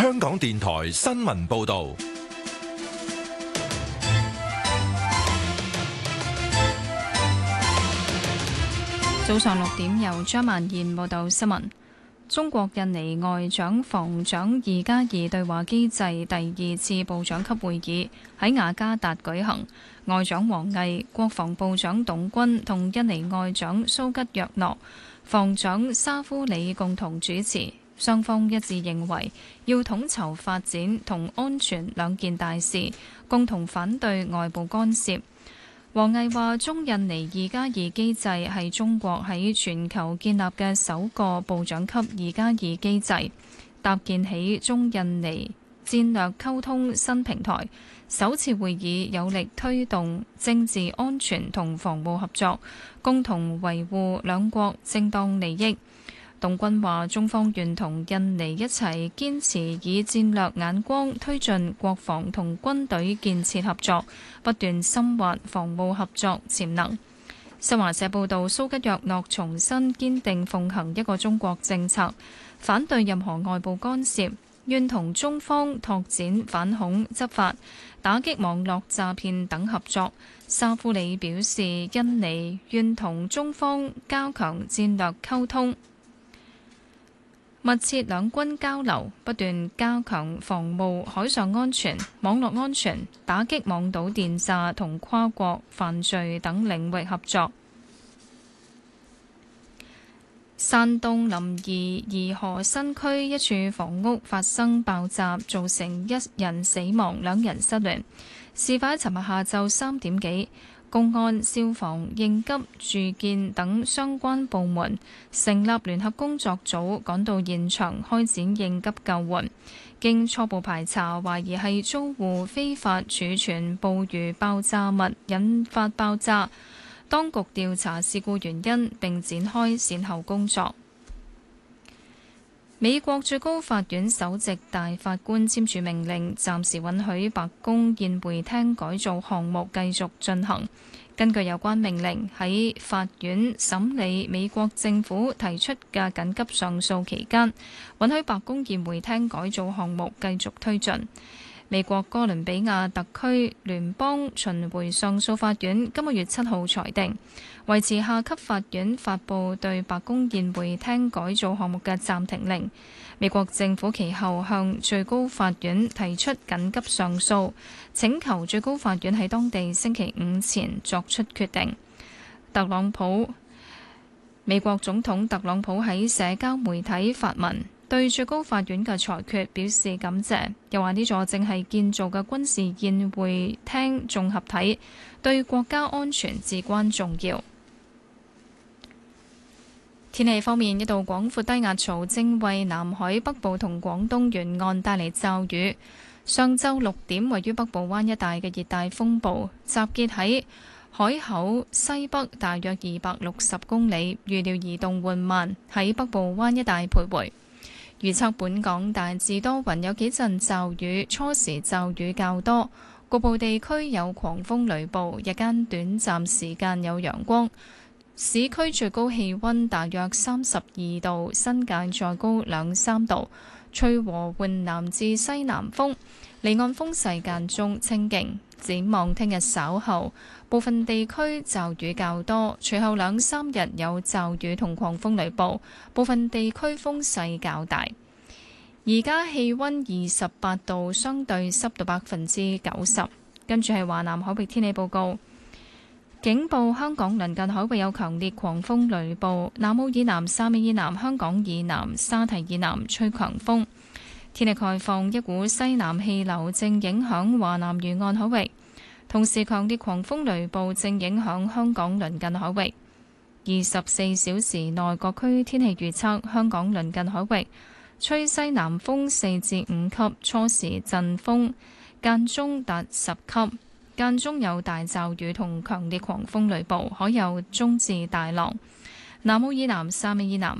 香港電台新聞報道。 早上6點，由張曼燕報道新聞。中國印尼外長防長2+2對話機制第2次部長級會議喺雅加達舉行，外長王毅、國防部長董軍同印尼外長蘇吉約諾、防長沙夫里共同主持。雙方一致認為要統籌發展同安全兩件大事，共同反對外部干涉。王毅話：中印尼2+2機制係中國喺全球建立嘅首個部長級2+2機制，搭建起中印尼戰略溝通新平台。首次會議有力推動政治安全同防務合作，共同維護兩國正當利益。董軍話：中方願同印尼一齊堅持以戰略眼光推進國防同軍隊建設合作，不斷深挖防務合作潛能。新華社報導，蘇吉約諾重申堅定奉行一個中國政策，反對任何外部干涉，願同中方拓展反恐執法、打擊網絡詐騙等合作。沙夫里表示，印尼願同中方加強戰略溝通，密切兩軍交流，不斷加強防務海上安全、網絡安全、打擊網賭電詐同跨國犯罪等領域合作。山東臨沂頤河新區一處房屋發生爆炸，造成1人死亡、2人失聯。事發喺尋日下晝3點幾。公安、消防、應急、住建等相關部門成立聯合工作組，趕到現場開展應急救援。經初步排查，懷疑係租戶非法儲存捕魚爆炸物引發爆炸。當局調查事故原因並展開善後工作。美國最高法院首席大法官簽署命令，暫時允許白宮宴會廳改造項目繼續進行。根據有關命令，喺法院審理美國政府提出嘅緊急上訴期間，允許白宮宴會廳改造項目繼續推進。美國哥倫比亞特區聯邦巡迴上訴法院今個月7號裁定，維持下級法院發布對白宮宴會廳改造項目嘅暫停令。美國政府其後向最高法院提出緊急上訴，請求最高法院喺當地星期5前作出決定。美國總統特朗普喺社交媒體發文，對最高法院嘅裁決表示感謝，又話呢座正係建造嘅軍事宴會廳綜合體對國家安全至關重要。天氣方面，一道廣闊低壓槽正為南海北部同廣東沿岸帶嚟驟雨。上晝6點，位於北部灣一帶嘅熱帶風暴集結喺海口西北大約260公里，預料移動緩慢，喺北部灣一帶徘徊。預測本港大致多雲，有幾陣驟雨，初時驟雨較多，局部地區有狂風雷暴，日間短暫時間有陽光。市區最高氣溫大約32度，新界再高2-3度，吹和緩南至西南風，離岸風勢間中清勁。展望聽日稍後，部分地區驟雨較多，隨後2-3日有驟雨同狂風雷暴，部分地區風勢較大。而家氣溫28度，相對濕度90%。跟住係華南海域天氣報告。警報：香港鄰近海域有強烈狂風雷暴，南澳以南、汕尾以南、香港以南、沙堤以南吹強風。天氣概況：一股西南氣流正影響華南沿岸海域，同時強烈狂風雷暴正影響香港鄰近海域。24小時內各區天氣預測：香港鄰近海域吹西南風4至5級，初時陣風間中達10級。間中有大驟雨同強烈狂風雷暴，海有中至大浪。南澳以南、汕尾以南、